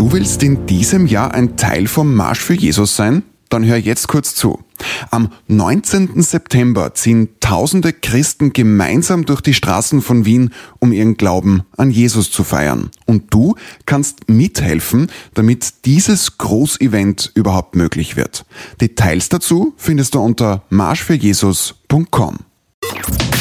Du willst in diesem Jahr ein Teil vom Marsch für Jesus sein? Dann hör jetzt kurz zu. Am 19. September ziehen tausende Christen gemeinsam durch die Straßen von Wien, um ihren Glauben an Jesus zu feiern. Und du kannst mithelfen, damit dieses Großevent überhaupt möglich wird. Details dazu findest du unter marschfürjesus.com.